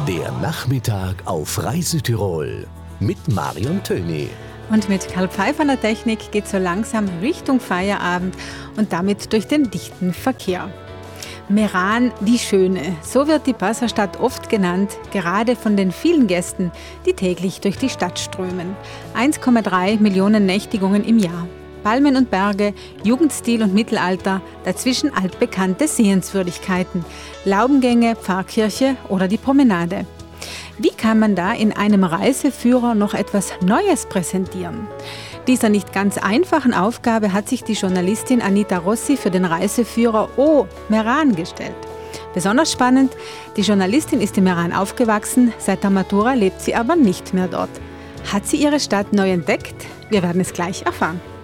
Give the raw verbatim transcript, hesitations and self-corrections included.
Der Nachmittag auf Reisetirol mit Marion Töni. Und mit Karl Pfeiffer an der Technik geht so langsam Richtung Feierabend und damit durch den dichten Verkehr. Meran, die Schöne, so wird die Passastadt oft genannt, gerade von den vielen Gästen, die täglich durch die Stadt strömen. eins Komma drei Millionen Nächtigungen im Jahr. Palmen und Berge, Jugendstil und Mittelalter, dazwischen altbekannte Sehenswürdigkeiten, Laubengänge, Pfarrkirche oder die Promenade. Wie kann man da in einem Reiseführer noch etwas Neues präsentieren? Dieser nicht ganz einfachen Aufgabe hat sich die Journalistin Anita Rossi für den Reiseführer O Meran gestellt. Besonders spannend, die Journalistin ist in Meran aufgewachsen, seit der Matura lebt sie aber nicht mehr dort. Hat sie ihre Stadt neu entdeckt? Wir werden es gleich erfahren.